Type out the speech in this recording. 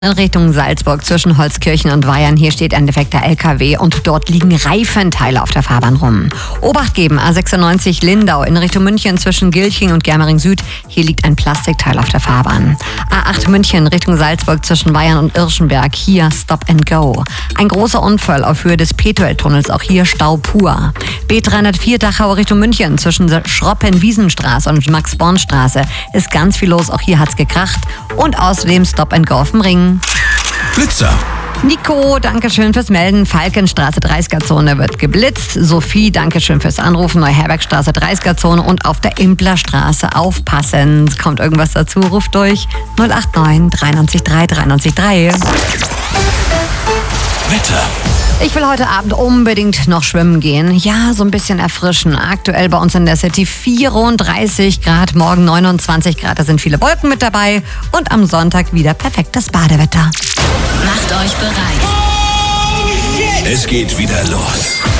In Richtung Salzburg zwischen Holzkirchen und Weyern. Hier steht ein defekter LKW und dort liegen Reifenteile auf der Fahrbahn rum. Obacht geben, A96 Lindau in Richtung München zwischen Gilching und Germering Süd. Hier liegt ein Plastikteil auf der Fahrbahn. A8 München Richtung Salzburg zwischen Weyern und Irschenberg. Hier Stop and Go. Ein großer Unfall auf Höhe des Petueltunnels. Auch hier Stau pur. B304 Dachau Richtung München zwischen Schroppen-Wiesenstraße und Max-Born-Straße. Ist ganz viel los. Auch hier hat's gekracht. Und außerdem Stop and Go auf dem Ring. Blitzer. Nico, dankeschön fürs Melden. Falkenstraße 30er-Zone wird geblitzt. Sophie, dankeschön fürs Anrufen. Neuherbergstraße 30er-Zone und auf der Implerstraße aufpassen. Es kommt irgendwas dazu, ruft durch 089 93 3 93 3. Wetter. Ich will heute Abend unbedingt noch schwimmen gehen. Ja, so ein bisschen erfrischen. Aktuell bei uns in der City 34 Grad, morgen 29 Grad. Da sind viele Wolken mit dabei. Und am Sonntag wieder perfektes Badewetter. Macht euch bereit. Es geht wieder los.